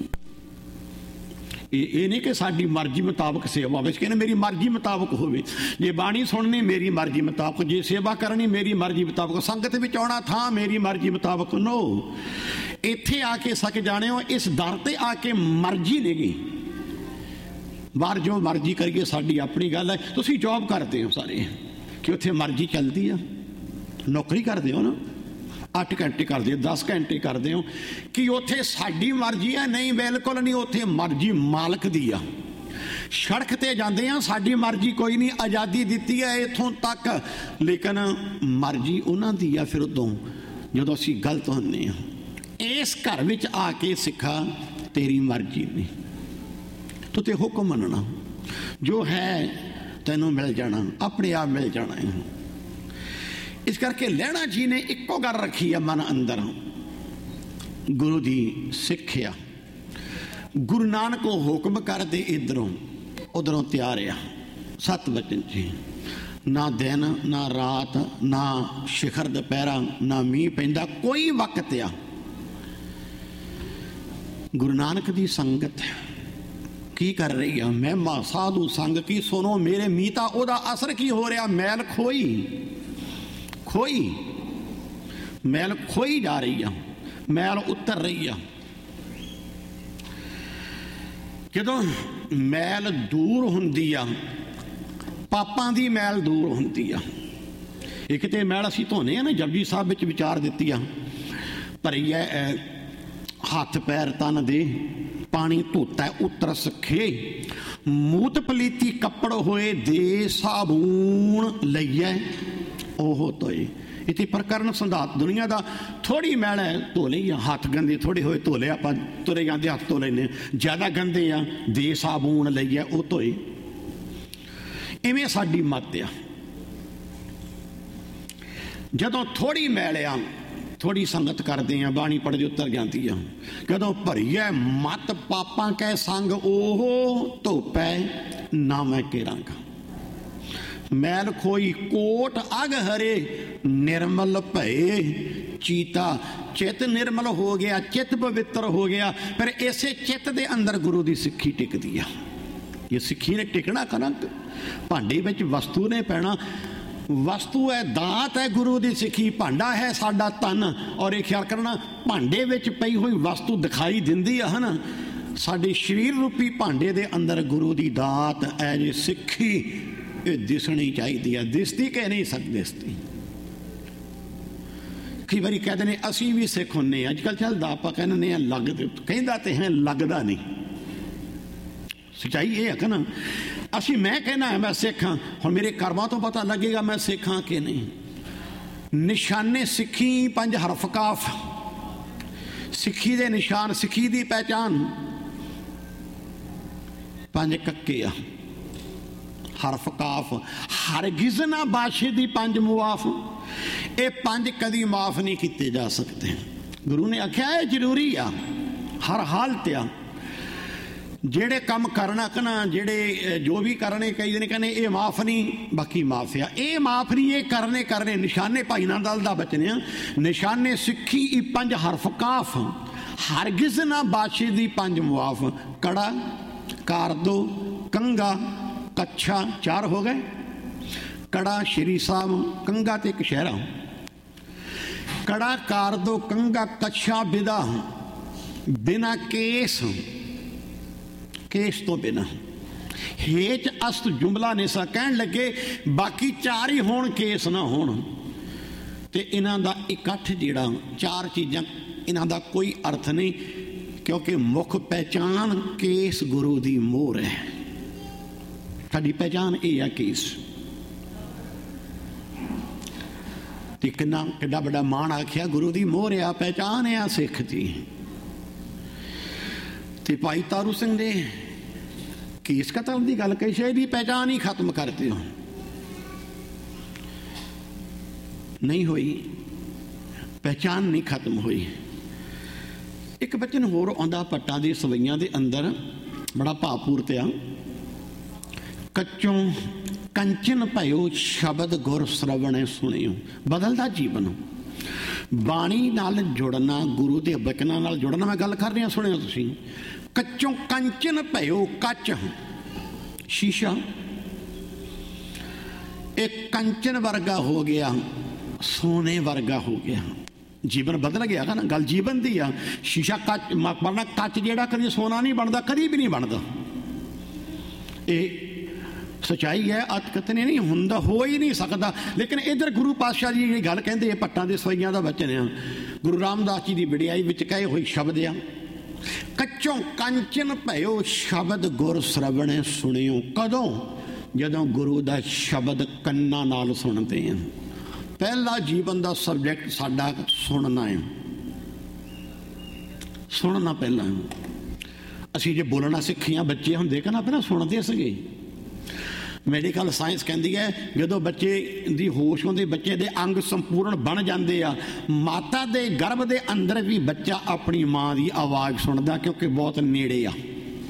ये नहीं कि साड़ी मर्जी मुताबक सेवा हो, कहने मेरी मर्जी मुताबक हो, जे बाणी सुननी मेरी मर्जी मुताबक, जे सेवा करनी मेरी मर्जी मुताबक, संगत में आना था मेरी मर्जी मुताबक। नो, इत्थे आके सक जाने हो इस दर ते आके मर्जी नहीं गई, बाहर जो मर्जी करिए साड़ी अपनी गल है। तुसीं जॉब करते हो सारे कि उत्थे मर्जी चलती है, नौकरी करते हो ना, अठ घंटे करते हो, दस घंटे करते हो कि उत्थे साडी मर्जी है? नहीं, बिल्कुल नहीं, उत्थे मर्जी मालक दी आ। सड़क ते जाते हैं साडी मर्जी कोई नहीं, आज़ादी दी है इथों तक, लेकिन मर्जी उन्हां दी आ। फिर उदों जदों असीं गलत होंदे हां, इस घर विच आके सिखा तेरी मर्जी नहीं, तू ते हुक्म मनना, जो है तैनूं मिल जाना, अपने आप मिल जाना है। इस करके लैणा जी ने इको गल रखी है मन अंदर, गुरु की सिक्ख्या। गुरु नानक को हुक्म करते इधरों उधरों तैयार आ, सत वचन जी, ना दिन ना रात ना शिखर दोपहरा ना मीह पैंदा, कोई वक्त आ गुरु नानक की संगत की कर रही है। महिमा साधु संग की सुनो मेरे मीता, ओदा असर की हो रहा? मैल खोई खोई मैल खोई जा रही है, मैल उतर रही है। जदों मैल दूर होंदी आ, पापां दी मैल दूर होंदी आ। एक तो मैल असीं धोने आ ना, जपजी साहब विच विचार दित्ती आ, भरी है हथ पैर तन दे पानी धोता है उतर सखे, मूत पलीती कपड़ होए दे साबून लईए ओह तो इतनी प्रकरण संधात दुनिया का थोड़ी मैल है धो ली, हाथ गंदे थोड़े होए धो ले, आप तुरे जाते हाथ धो लेने, ज्यादा गंदे आ दे साबून लईए वो धोए। इवें साडी मत आ, जदों थोड़ी मैल आ थोड़ी संगत करते हैं, बाणी पढ़ उतर जाती है। जदों भरीए मत पापां कै संग ओह धोपै ना मैं केरांगा, मैल खोई कोट अग हरे निर्मल भये चीता, चित निर्मल हो गया, चित पवित्र हो गया। पर इसे चित दे अंदर गुरु की सिक्खी टिकती है। ये सिक्खी ने टिकना करना, भांडे विच वस्तु ने पैना, वस्तु है दात है गुरु की सिक्खी, भांडा है साडा तन। और ये ख्याल करना भांडे विच पई हुई वस्तु दिखाई दिंदी है ना, साडे शरीर रूपी भांडे दे अंदर गुरु की दात है जी सिक्खी, ये दिसनी चाहिए। दिसती कि नहीं सकती? दिसती। कई बार कहते हैं असी भी सिख होंने, अजकल चलता आप कहने लगते, कहता तो है लगता नहीं। सच्चाई ये है कि ना, असी मैं कहना है मैं सिख हाँ, और मेरे कर्मां तो पता लगेगा मैं सिख हाँ कि नहीं। निशाने सिक्खी पंज हरफ काफ, सिक्खी दे निशान, सिक्खी दी पहचान पंज कक्के आ, हरफ काफ, हरगिज़ ना बादशाह दी पंज मुआफ, ये पंज कदी माफ नहीं किए जा सकते। गुरु ने आख्या है जरूरी आ, हर हालत आ। जेड़े काम करना कना, जेड़े जो भी करने, कई दिन कहने ये माफ नहीं, बाकी माफ आ, ये माफ नहीं, ये करने करने। निशाने भाई नाल दल दा बचने, निशाने सिक्खी ई पंज हरफ काफ, हरगिज़ ना बादशाह दी पंज मुआफ, कड़ा कार दो कंगा कच्छा चार हो गए, कड़ा श्री साहब कंगा ते कशहरा, कड़ा कार दो कंगा कच्छा बिदा, बिना केस, केस तो बिना, हेच अस्त जुमला ने सा कहन लगे बाकी चार ही होण केस ना होण। ते इन्हां दा इकट्ठ जिहड़ा चार चीज़ां, इन्हां दा कोई अर्थ नहीं क्योंकि मुख पहचान केस गुरु दी मोहर है। साडी पहचान ये है केस। ते किन्ना किड्डा बड़ा मान आख्या गुरु दी मोहर आ, पहचान आ सिख दी। ते भाई तारू सिंह ने केस कतल की गल कही, शायद पहचान ही खत्म कर दिओ। नहीं हुई, पहचान नहीं खत्म हुई। एक बचन होर आंदा पट्टां दी सवैयां दे अंदर, बड़ा भावपूर्त आ। कच्चों कंचन भयो शब्द गुर श्रवणे सुनियो। बदलदा जीवन, बाणी नाल जुड़ना, गुरु के बचनां नाल जुड़ना। मैं गल कर रहा, सुनियो तुसीं। कच्चों कंचन भयो, कच शीशा एक कंचन वर्गा हो गया, सोने वर्गा हो गया। जीवन बदल गया ना, गल जीवन दी आ। शीशा कच बनना, कच जिहड़ा कभी सोना नहीं बनता, कभी भी नहीं बनता। ये सच्चाई है, अतकतने नहीं हुंदा, हो ही नहीं सकता। लेकिन इधर गुरु पातशाह जी ये गल कहते, पट्टां दे सवैयां दा वचन आ। गुरु रामदास जी की वडियाई विच कहे हुए शब्द आ। कच्चों कंचन भयो शब्द गुर श्रवणे सुनियो। कदों? जदों गुरु दा शब्द कन्नां नाल सुनते हैं। पहला जीवन का सबजैक्ट साडा सुनना है, सुनना पहला। असी जो बोलना सीखिया, बच्चे होंदे कहना पहला सुनते सगे। मैडिकल साइंस कहती है जो बच्चे की होश होंदी, बच्चे के अंग संपूर्ण बन जाते आ। माता के गर्भ के अंदर भी बच्चा अपनी माँ की आवाज़ सुनता, क्योंकि बहुत नेड़े आ।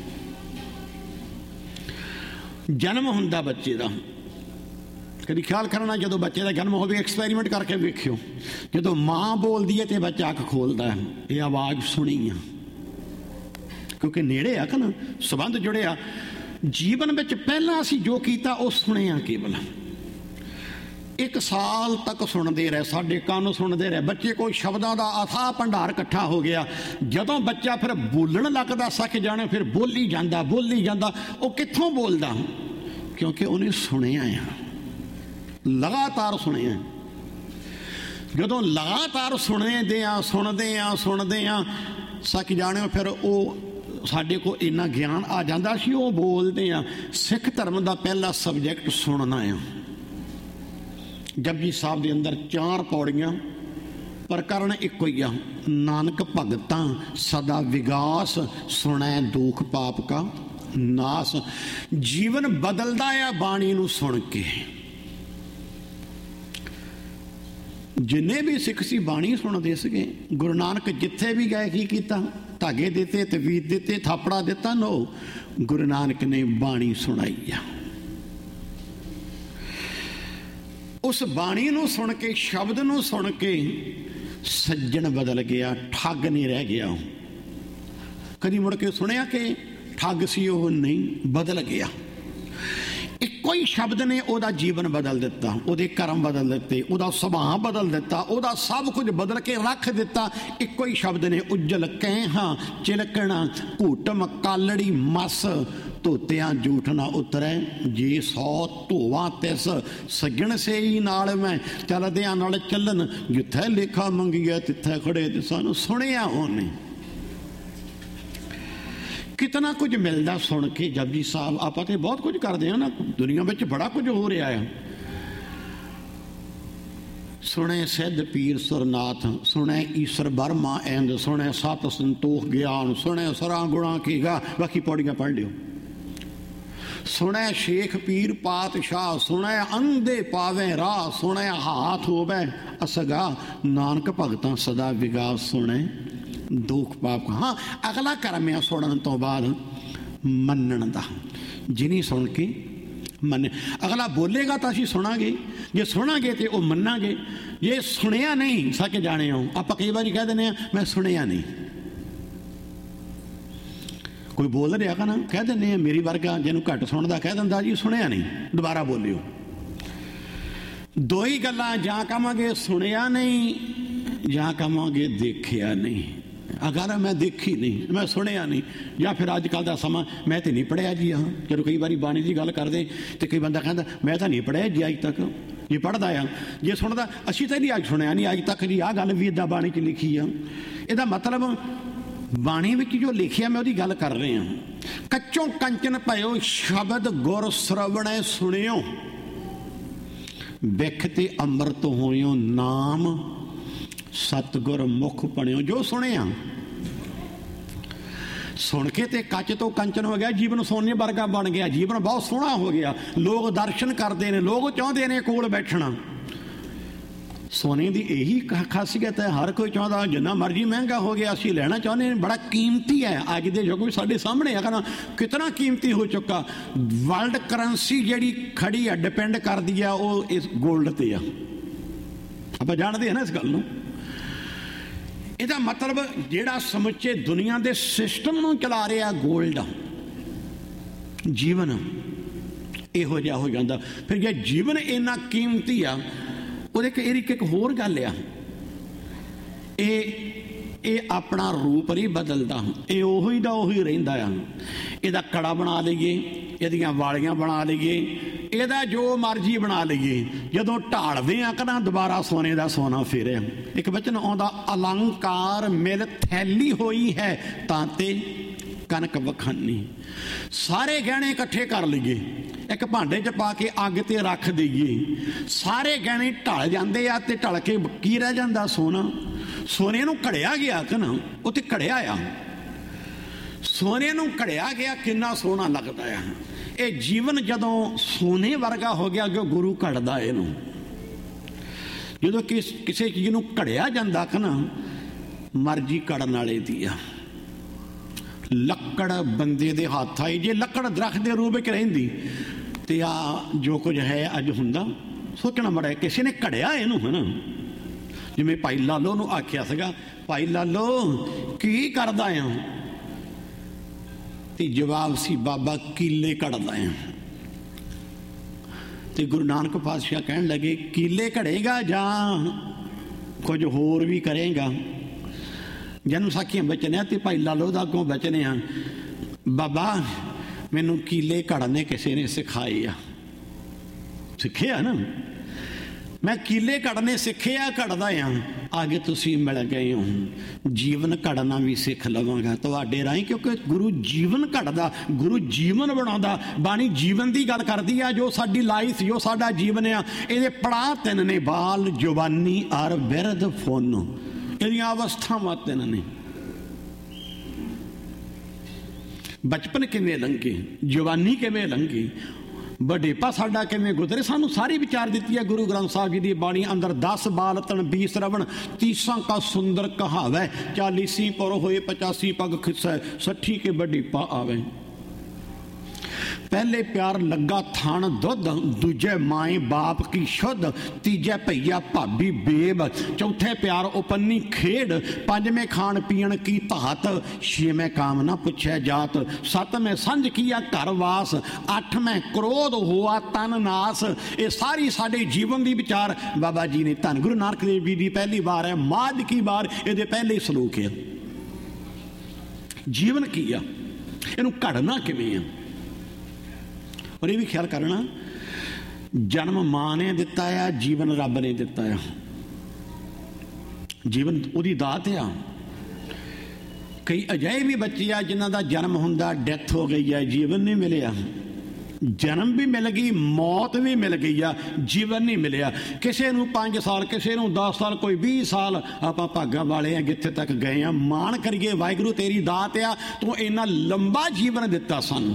जन्म होंदा बच्चे का, कभी ख्याल करना, जो बच्चे का जन्म हो, एक्सपैरीमेंट करके वेखियो। जो माँ बोलती है तो बच्चा अख खोलता है, ये आवाज़ सुनी आ, क्योंकि नेड़े आ ना, संबंध जुड़े आ। जीवन में पहला असी जो किया वो सुने केवल। एक साल तक सुनते रहे, साढ़े कान सुनते रहे। बच्चे को शब्दों का अथाह भंडार इकट्ठा हो गया। जदों बच्चा फिर बोलण लगता, सक जाने, फिर बोली जाता बोली जाता। वो कित्थों बोलता? क्योंकि उन्हें सुनिया है, लगातार सुने। जदों लगातार सुने दे आ सुनते आ सुनते आ सक जाने, फिर वो साडे को इन्ना ज्ञान आ जाता सी, वो बोलते हैं। सिख धर्म का पहला सबजैक्ट सुनना है। जपजी साहब के अंदर चार पौड़ियां, प्रकरण एक ही आ। नानक भगतां सदा विगास, सुनै दुख पाप का नास। जीवन बदलदा है बाणी नूं सुन के। जिन्ने भी सिख सी बाणी सुनते सके। गुरु नानक जिथे भी गए की कीता? धागे दिते, तवीत दिते, थापड़ा दिता? नो, गुरु नानक ने बाणी सुनाई आ। उस बाणी नूं सुन के, शब्द नूं सुन के सज्जन बदल गया, ठग नहीं रह गया। कभी मुड़ के सुनिया कि ठग सी वो? नहीं, बदल गया। इको ही शब्द ने ओदा जीवन बदल दिता, ओदे कर्म बदल दिते, ओदा सुभाव बदल दिता, ओदा सब कुछ बदल के रख दिता। इको ही शब्द ने उज्जल कैहा चिलकना घूटम कालड़ी मस, धोतियां जूठ ना उतरे जे सौ धोवा तिस। सज्जन से ही नाल मैं चलदियां नाल चलन, जिथे लेखा मंगिया तिथे खड़े ते सानू सुनिया होने। कितना कुछ मिलता सुन के। जपजी साहब आप तो बहुत कुछ करते हैं ना, दुनिया में बड़ा कुछ हो रहा है। सुने सिद्ध पीर सुरनाथ, सुने ईश्वर बर्मा इंद, सुने सत संतोख ज्ञान, सुने सरा गुणा की गा। बाकी पौड़ियां पढ़ लियो। सुने शेख पीर पातशाह, सुने अंधे पावे राह, सुने हाथ होवे असगा, नानक भगतां सदा विगास, सुने दुख पाप। हाँ, अगला कर्म है सुनने तो बाद मनण दा। जिन्हें सुन के मने, अगला बोलेगा तो असीं सुनांगे, जे सुनांगे तो वह मनांगे। जे सुनिया नहीं सक जाने हो, आप कई बार कह देने मैं सुनिया नहीं। कोई बोल रहा का ना, कह देने मेरी वर्गा जिन्हों घट सुनता कह दिंदा जी सुनिया नहीं, दोबारा बोलियो। दो ही गल्लां, जां कहांगे सुनिया नहीं, जां कहांगे देखिया नहीं। अगर मैं देखी नहीं, मैं सुनिया नहीं, या फिर अजकल का समा मैं तो नहीं पढ़िया जी। हाँ, जो कई बार बाणी की गल करते तो कई बंदा कहता मैं तो नहीं पढ़िया जी अज तक। जे पढ़ता आ, जे सुनता असी तो नहीं अज सुनिया नहीं अज तक जी, आ गल भी इदा बाणी च लिखी आ। ਇਹਦਾ मतलब ਬਾਣੀ ਵਿੱਚ ਜੋ ਲਿਖਿਆ ਮੈਂ ਉਹਦੀ ਗੱਲ ਕਰ ਰਿਹਾ। ਕੱਚੋਂ ਕੰਚਨ ਭਇਓ ਸ਼ਬਦ ਗੁਰ ਸਰਵਣੈ ਸੁਣਿਓ, ਬਿਖ ਤੇ ਅੰਮ੍ਰਿਤ ਹੋਇਓ ਨਾਮ ਸਤਿਗੁਰ ਮੁਖ ਪਣਿਓ। ਜੋ ਸੁਣਿਆ ਸੁਣ ਕੇ ਤੇ ਕੱਚ ਤੋਂ ਕੰਚਨ ਹੋ ਗਿਆ, ਜੀਵਨ ਸੋਨੇ ਵਰਗਾ ਬਣ ਗਿਆ, ਜੀਵਨ ਬਹੁਤ ਸੋਹਣਾ ਹੋ ਗਿਆ। ਲੋਕ ਦਰਸ਼ਨ ਕਰਦੇ ਨੇ, ਲੋਕ ਚਾਹੁੰਦੇ ਨੇ ਕੋਲ ਬੈਠਣਾ। ਸੋਨੇ ਦੀ ਇਹੀ ਖਾਸੀਅਤ ਹੈ, ਹਰ ਕੋਈ ਚਾਹੁੰਦਾ ਜਿੰਨਾ ਮਰਜ਼ੀ ਮਹਿੰਗਾ ਹੋ ਗਿਆ ਅਸੀਂ ਲੈਣਾ ਚਾਹੁੰਦੇ ਹਾਂ, ਬੜਾ ਕੀਮਤੀ ਹੈ। ਅੱਜ ਦੇ ਯੁੱਗ ਵਿੱਚ ਸਾਡੇ ਸਾਹਮਣੇ ਆ ਕਹਿੰਦਾ ਕਿਤਨਾ ਕੀਮਤੀ ਹੋ ਚੁੱਕਾ। ਵਰਲਡ ਕਰੰਸੀ ਜਿਹੜੀ ਖੜੀ ਆ ਡਿਪੈਂਡ ਕਰਦੀ ਆ ਉਹ ਇਸ ਗੋਲਡ ਤੇ ਆ, ਆਪਾਂ ਜਾਣਦੇ ਹਾਂ ਨਾ ਇਸ ਗੱਲ ਨੂੰ। ਇਹਦਾ ਮਤਲਬ ਜਿਹੜਾ ਸਮੁੱਚੇ ਦੁਨੀਆ ਦੇ ਸਿਸਟਮ ਨੂੰ ਚਲਾ ਰਿਹਾ ਗੋਲਡ, ਜੀਵਨ ਇਹੋ ਜਿਹਾ ਹੋ ਜਾਂਦਾ। ਫਿਰ ਜੇ ਜੀਵਨ ਇੰਨਾ ਕੀਮਤੀ ਆ, ਉਹਦੇ ਕਿ ਇਹਦੀ ਇੱਕ ਹੋਰ ਗੱਲ ਆ, ਇਹ ਇਹ ਆਪਣਾ ਰੂਪ ਨਹੀਂ ਬਦਲਦਾ, ਇਹ ਉਹੀ ਦਾ ਉਹੀ ਰਹਿੰਦਾ ਆ। ਇਹਦਾ ਕੜਾ ਬਣਾ ਲਈਏ, ਇਹਦੀਆਂ ਵਾਲੀਆਂ ਬਣਾ ਲਈਏ, ਇਹਦਾ ਜੋ ਮਰਜ਼ੀ ਬਣਾ ਲਈਏ, ਜਦੋਂ ਢਾਲਦੇ ਆ ਕਹਿੰਦਾ ਦੁਬਾਰਾ ਸੋਨੇ ਦਾ ਸੋਨਾ ਫੇਰਿਆ। ਇੱਕ ਵਚਨ ਆਉਂਦਾ ਅਲੰਕਾਰ ਮਿਲ ਥੈਲੀ ਹੋਈ ਹੈ ਤਾਂ ਤੇ ਕਣਕ ਵਖਾਨੀ। ਸਾਰੇ ਗਹਿਣੇ ਇਕੱਠੇ ਕਰ ਲਈਏ, ਇੱਕ ਭਾਂਡੇ 'ਚ ਪਾ ਕੇ ਅੱਗ ਤੇ ਰੱਖ ਦਈਏ, ਸਾਰੇ ਗਹਿਣੇ ਢਲ ਜਾਂਦੇ ਆ ਤੇ ਢਲ ਕੇ ਕੀ ਰਹਿ ਜਾਂਦਾ? ਸੋਨਾ। ਸੋਨੇ ਨੂੰ ਘੜਿਆ ਗਿਆ ਕਿ ਨਾ, ਉੱਥੇ ਘੜਿਆ ਆ, ਸੋਨੇ ਨੂੰ ਘੜਿਆ ਗਿਆ, ਕਿੰਨਾ ਸੋਹਣਾ ਲੱਗਦਾ ਆ। ਇਹ ਜੀਵਨ ਜਦੋਂ ਸੋਨੇ ਵਰਗਾ ਹੋ ਗਿਆ, ਅੱਗੇ ਗੁਰੂ ਘੜਦਾ ਇਹਨੂੰ। ਜਦੋਂ ਕਿਸ ਕਿਸੇ ਚੀਜ਼ ਨੂੰ ਘੜਿਆ ਜਾਂਦਾ ਕਿ ਨਾ, ਮਰਜ਼ੀ ਘੜਨ ਵਾਲੇ ਦੀ ਆ। ਲੱਕੜ ਬੰਦੇ ਦੇ ਹੱਥ ਆਈ, ਜੇ ਲੱਕੜ ਦਰਖਤ ਦੇ ਰੂਪ ਵਿੱਚ ਰਹਿੰਦੀ ਤੇ ਆ ਜੋ ਕੁਝ ਹੈ ਅੱਜ ਹੁੰਦਾ। ਸੋਚਣਾ ਮੜਾ ਕਿਸੇ ਨੇ ਘੜਿਆ ਇਹਨੂੰ, ਹੈ ਨਾ। ਜਿਵੇਂ ਭਾਈ ਲਾਲੋ ਨੂੰ ਆਖਿਆ ਸੀਗਾ, ਭਾਈ ਲਾਲੋ ਕੀ ਕਰਦਾ ਆ? ਤੇ ਜਵਾਬ ਸੀ, ਬਾਬਾ ਕੀਲੇ ਘੜਦਾ ਆ। ਤੇ ਗੁਰੂ ਨਾਨਕ ਪਾਤਸ਼ਾਹ ਕਹਿਣ ਲੱਗੇ, ਕੀਲੇ ਘੜੇਗਾ ਜਾਂ ਕੁਝ ਹੋਰ ਵੀ ਕਰੇਗਾ? ਜਨਮ ਸਾਖੀਆਂ ਬਚਨੇ ਤੇ ਭਾਈ ਲਾਲੋ ਦਾ ਅੱਗੋਂ ਬਚਨੇ ਆ, ਬਾਬਾ ਮੈਨੂੰ ਕੀਲੇ ਘੜਨੇ ਕਿਸੇ ਨੇ ਸਿਖਾਏ ਆ। ਸਿੱਖਿਆ ਨਾ, ਮੈਂ ਕੀਲੇ ਘੜਨੇ ਸਿੱਖੇ ਆ, ਘੜਦਾ ਆ। ਅੱਗੇ ਤੁਸੀਂ ਮਿਲ ਗਏ ਹੋ, ਜੀਵਨ ਘੜਨਾ ਵੀ ਸਿੱਖ ਲਵਾਂਗਾ ਤੁਹਾਡੇ ਰਾਹੀਂ, ਕਿਉਂਕਿ ਗੁਰੂ ਜੀਵਨ ਘੜਦਾ, ਗੁਰੂ ਜੀਵਨ ਬਣਾਉਂਦਾ। ਬਾਣੀ ਜੀਵਨ ਦੀ ਗੱਲ ਕਰਦੀ ਆ, ਜੋ ਸਾਡੀ ਲਾਈਫ, ਜੋ ਸਾਡਾ ਜੀਵਨ ਆ। ਇਹਦੇ ਪੜਾਅ ਤਿੰਨ ਨੇ, ਬਾਲ, ਜਵਾਨੀ ਔਰ ਬਿਰਧ ਫੁੰਨ। ਇਹਦੀਆਂ ਅਵਸਥਾਵਾਂ ਤਿੰਨ ਨੇ। ਬਚਪਨ ਕਿਵੇਂ ਲੰਘੇ, ਜਵਾਨੀ ਕਿਵੇਂ ਲੰਘੀ, ਵਡੇਪਾ ਸਾਡਾ ਕਿਵੇਂ ਗੁਜ਼ਰੇ, ਸਾਨੂੰ ਸਾਰੀ ਵਿਚਾਰ ਦਿੱਤੀ ਹੈ ਗੁਰੂ ਗ੍ਰੰਥ ਸਾਹਿਬ ਜੀ ਦੀ ਬਾਣੀ ਅੰਦਰ। ਦਸ ਬਾਲ ਤਣ ਬੀਸ ਰਵਣ, ਤੀਸਾਂ ਕਾ ਸੁੰਦਰ ਕਹਾਵੈ, ਚਾਲੀਸੀ ਪੁਰ ਹੋਏ ਪਚਾਸੀ ਪਗ ਖਿਸੈ, ਸੱਠੀ ਕੇ ਵਡੇਪਾ ਆਵੇ। ਪਹਿਲੇ ਪਿਆਰ ਲੱਗਾ ਥਣ ਦੁੱਧ, ਦੂਜੇ ਮਾਏ ਬਾਪ ਕੀ ਸ਼ੁੱਧ, ਤੀਜੇ ਭਈਆ ਭਾਬੀ ਬੇਬ, ਚੌਥੇ ਪਿਆਰ ਉਪੰਨੀ ਖੇਡ, ਪੰਜਵੇਂ ਖਾਣ ਪੀਣ ਕੀ ਧਾਤ, ਛੇਵੇਂ ਕਾਮ ਨਾ ਪੁੱਛਿਆ ਜਾਤ, ਸੱਤਵੇਂ ਸੰਝ ਕੀਆ ਘਰ ਵਾਸ, ਅੱਠਵੇਂ ਕ੍ਰੋਧ ਹੋਆ ਤਨ ਨਾਸ। ਇਹ ਸਾਰੀ ਸਾਡੇ ਜੀਵਨ ਦੀ ਵਿਚਾਰ ਬਾਬਾ ਜੀ ਨੇ, ਧੰਨ ਗੁਰੂ ਨਾਨਕ ਦੇਵ ਜੀ ਦੀ ਪਹਿਲੀ ਵਾਰ ਹੈ, ਮਾਝ ਕੀ ਵਾਰ, ਇਹਦੇ ਪਹਿਲੇ ਸਲੋਕ ਹੈ। ਜੀਵਨ ਕੀ ਆ, ਇਹਨੂੰ ਘੜਨਾ ਕਿਵੇਂ ਆ? ਔਰ ਇਹ ਵੀ ਖਿਆਲ ਕਰਨਾ, ਜਨਮ ਮਾਂ ਨੇ ਦਿੱਤਾ ਆ, ਜੀਵਨ ਰੱਬ ਨੇ ਦਿੱਤਾ ਆ। ਜੀਵਨ ਉਹਦੀ ਦਾਤ ਆ। ਕਈ ਅਜਿਹੇ ਵੀ ਬੱਚੇ ਆ ਜਿਨ੍ਹਾਂ ਦਾ ਜਨਮ ਹੁੰਦਾ ਡੈਥ ਹੋ ਗਈ ਆ, ਜੀਵਨ ਨਹੀਂ ਮਿਲਿਆ। ਜਨਮ ਵੀ ਮਿਲ ਗਈ, ਮੌਤ ਵੀ ਮਿਲ ਗਈ ਆ, ਜੀਵਨ ਨਹੀਂ ਮਿਲਿਆ। ਕਿਸੇ ਨੂੰ ਪੰਜ ਸਾਲ, ਕਿਸੇ ਨੂੰ ਦਸ ਸਾਲ, ਕੋਈ ਵੀਹ ਸਾਲ। ਆਪਾਂ ਭਾਗਾਂ ਵਾਲੇ ਆ ਜਿੱਥੇ ਤੱਕ ਗਏ ਆ। ਮਾਣ ਕਰੀਏ, ਵਾਹਿਗੁਰੂ ਤੇਰੀ ਦਾਤ ਆ, ਤੂੰ ਇੰਨਾ ਲੰਬਾ ਜੀਵਨ ਦਿੱਤਾ ਸਾਨੂੰ।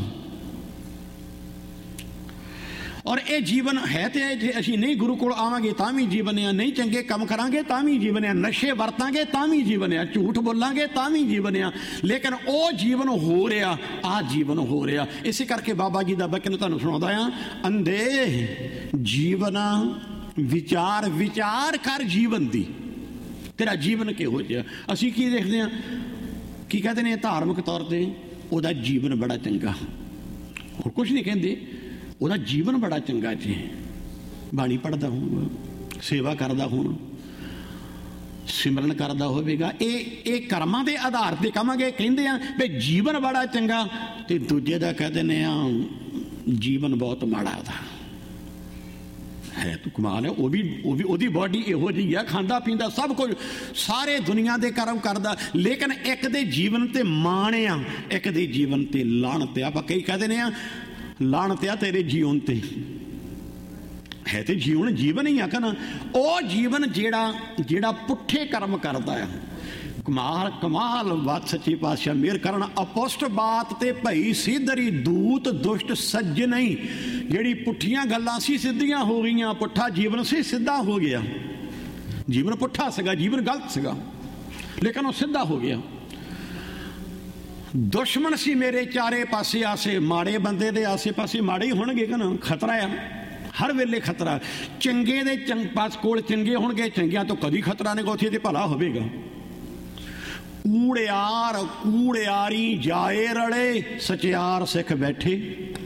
ਔਰ ਇਹ ਜੀਵਨ ਹੈ ਤੇ ਜੇ ਅਸੀਂ ਨਹੀਂ ਗੁਰੂ ਕੋਲ ਆਵਾਂਗੇ ਤਾਂ ਵੀ ਜੀਵਨ ਆ, ਨਹੀਂ ਚੰਗੇ ਕੰਮ ਕਰਾਂਗੇ ਤਾਂ ਵੀ ਜੀਵਨ ਆ, ਨਸ਼ੇ ਵਰਤਾਂਗੇ ਤਾਂ ਵੀ ਜੀਵਨ ਆ, ਝੂਠ ਬੋਲਾਂਗੇ ਤਾਂ ਵੀ ਜੀਵਨ ਆ। ਲੇਕਿਨ ਉਹ ਜੀਵਨ ਹੋ ਰਿਹਾ, ਆਹ ਜੀਵਨ ਹੋ ਰਿਹਾ। ਇਸੇ ਕਰਕੇ ਬਾਬਾ ਜੀ ਦਾ ਬਚਨ ਤੁਹਾਨੂੰ ਸੁਣਾਉਂਦਾ ਆ, ਅੰਧੇ ਜੀਵਨਾ ਵਿਚਾਰ, ਵਿਚਾਰ ਕਰ ਜੀਵਨ ਦੀ, ਤੇਰਾ ਜੀਵਨ ਕਿਹੋ ਜਿਹਾ। ਅਸੀਂ ਕੀ ਦੇਖਦੇ ਹਾਂ, ਕੀ ਕਹਿੰਦੇ ਨੇ ਧਾਰਮਿਕ ਤੌਰ ਤੇ, ਉਹਦਾ ਜੀਵਨ ਬੜਾ ਚੰਗਾ, ਹੋਰ ਕੁਛ ਨਹੀਂ ਕਹਿੰਦੇ, ਉਹਦਾ ਜੀਵਨ ਬੜਾ ਚੰਗਾ ਜੀ। ਬਾਣੀ ਪੜ੍ਹਦਾ ਹੋਊਗਾ, ਸੇਵਾ ਕਰਦਾ ਹੋਣਾ, ਸਿਮਰਨ ਕਰਦਾ ਹੋਵੇਗਾ, ਇਹ ਇਹ ਕਰਮਾਂ ਦੇ ਆਧਾਰ ਤੇ ਕਹਾਂਗੇ। ਕਹਿੰਦੇ ਆ ਵੀ ਜੀਵਨ ਬੜਾ ਚੰਗਾ, ਤੇ ਦੂਜੇ ਦਾ ਕਹਿ ਦਿੰਦੇ ਆ ਜੀਵਨ ਬਹੁਤ ਮਾੜਾ ਉਹਦਾ, है तो कमाल है। वो भी वो भी ओदी बॉडी इहो जी है, खांदा पींदा सब कुछ, सारे दुनिया दे कर्म करदा, लेकिन एक दे जीवन ते माण आ, एक दे जीवन ते लाणत आ। आपां कई कह दिंदे आ लाणत आ तेरे जीवन ते, है तो जीवन जीवन ही आ कि ना। वो जीवन जेड़ा जेड़ा पुठे कर्म करदा है, कमाल कमाल बात सच्ची पातशाह मेहर करना। अपुष्ट बात ते भई सीधरी दूत दुष्ट सज्ज नहीं, ਜਿਹੜੀ ਪੁੱਠੀਆਂ ਗੱਲਾਂ ਸੀ ਸਿੱਧੀਆਂ ਹੋ ਗਈਆਂ, ਪੁੱਠਾ ਜੀਵਨ ਸੀ ਸਿੱਧਾ ਹੋ ਗਿਆ। ਜੀਵਨ ਪੁੱਠਾ ਸੀਗਾ, ਜੀਵਨ ਗਲਤ ਸੀਗਾ, ਲੇਕਿਨ ਉਹ ਸਿੱਧਾ ਹੋ ਗਿਆ। ਦੁਸ਼ਮਣ ਸੀ ਮੇਰੇ ਚਾਰੇ ਪਾਸੇ ਆਸੇ, ਮਾੜੇ ਬੰਦੇ ਦੇ ਆਸੇ ਪਾਸੇ ਮਾੜੇ ਹੀ ਹੋਣਗੇ ਕਿ ਨਾ, ਖਤਰਾ ਆ ਹਰ ਵੇਲੇ ਖਤਰਾ। ਚੰਗੇ ਦੇ ਚੰਗ ਪਾਸ ਕੋਲ ਚੰਗੇ ਹੋਣਗੇ, ਚੰਗਿਆਂ ਤੋਂ ਕਦੀ ਖਤਰਾ ਨਹੀਂ, ਉੱਥੇ ਤੇ ਭਲਾ ਹੋਵੇਗਾ। ਕੂੜਿਆਰ ਕੂੜਿਆਰੀ ਜਾਏ ਰਲੇ, ਸਚਿਆਰ ਸਿੱਖ ਬੈਠੇ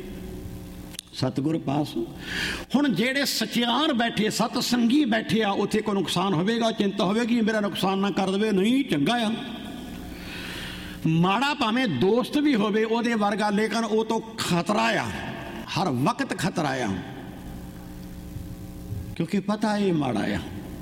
सतगुर पास। हुण जेड़े सचियार बैठे सत संगी बैठे आ, उत्थे कोई नुकसान होवेगा, चिंता होवेगी मेरा नुकसान ना कर देवे, नहीं चंगा आ। माड़ा भावें दोस्त भी होवे ओदे वर्गा, लेकिन वो तो खतरा आ, हर वक्त खतरा आ, क्योंकि पता है माड़ा आ,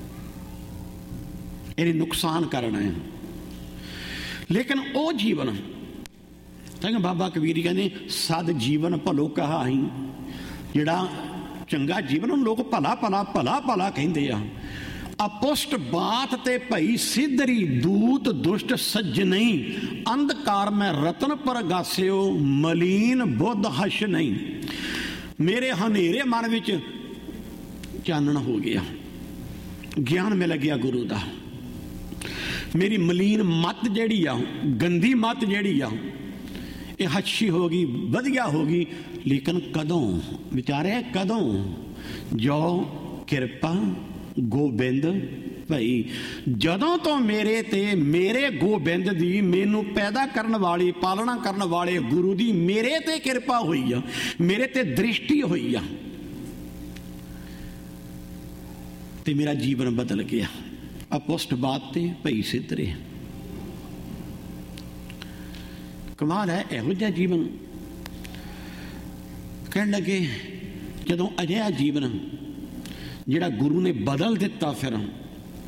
इन्हें नुकसान करना है। लेकिन वो जीवन बाबा कबीर कहने सद जीवन भलो कहाई, ਜਿਹੜਾ ਚੰਗਾ ਜੀਵਨ ਨੂੰ ਲੋਕ ਭਲਾ ਭਲਾ ਭਲਾ ਭਲਾ ਕਹਿੰਦੇ ਆ। ਅਪੁਸ਼ਟ ਬਾਤ ਤੇ ਭਈ ਸਿੱਧਰੀ ਦੂਤ ਦੁਸ਼ਟ ਸੱਜ ਨਹੀਂ, ਅੰਧਕਾਰ ਮੈਂ ਰਤਨ ਪ੍ਰਗਾਸਿਓ ਮਲੀਨ ਬੁੱਧ ਹਸ਼ ਨਹੀਂ। ਮੇਰੇ ਹਨੇਰੇ ਮਨ ਵਿੱਚ ਚਾਨਣ ਹੋ ਗਿਆ, ਗਿਆਨ ਮਿਲ ਗਿਆ ਗੁਰੂ ਦਾ। ਮੇਰੀ ਮਲੀਨ ਮੱਤ ਜਿਹੜੀ ਆ, ਗੰਦੀ ਮੱਤ ਜਿਹੜੀ ਆ, ਇਹ ਹੱਛੀ ਹੋ ਗਈ, ਵਧੀਆ ਹੋ ਗਈ। ਲੇਕਿਨ ਕਦੋਂ ਵਿਚਾਰੇ, ਕਦੋਂ ਜੋ ਕਿਰਪਾ ਗੋਬਿੰਦ ਭਈ, ਜਦੋਂ ਤੋਂ ਮੇਰੇ ਤੇ ਮੇਰੇ ਗੋਬਿੰਦ ਦੀ, ਮੈਨੂੰ ਪੈਦਾ ਕਰਨ ਵਾਲੀ ਪਾਲਣਾ ਕਰਨ ਵਾਲੇ ਗੁਰੂ ਦੀ ਮੇਰੇ ਤੇ ਕਿਰਪਾ ਹੋਈ ਆ, ਮੇਰੇ ਤੇ ਦ੍ਰਿਸ਼ਟੀ ਹੋਈ ਆ, ਤੇ ਮੇਰਾ ਜੀਵਨ ਬਦਲ ਗਿਆ। ਅਪੁਸ਼ਟ ਬਾਤ ਤੇ ਭਈ ਸਿੱਧਰੇ, ਕਮਾਲ ਹੈ। ਇਹੋ ਜਿਹਾ ਜੀਵਨ ਕਹਿਣ ਲੱਗੇ ਜਦੋਂ ਅਜਿਹਾ ਜੀਵਨ ਜਿਹੜਾ ਗੁਰੂ ਨੇ ਬਦਲ ਦਿੱਤਾ, ਫਿਰ